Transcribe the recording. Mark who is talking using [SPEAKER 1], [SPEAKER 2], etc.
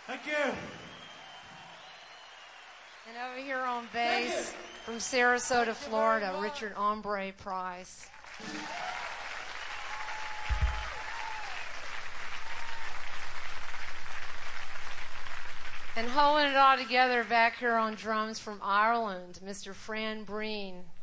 [SPEAKER 1] Thank you.
[SPEAKER 2] And over here on bass from Sarasota, Florida, Richard Ombre Price. And holding it all together back here on drums from Ireland, Mr. Fran Breen.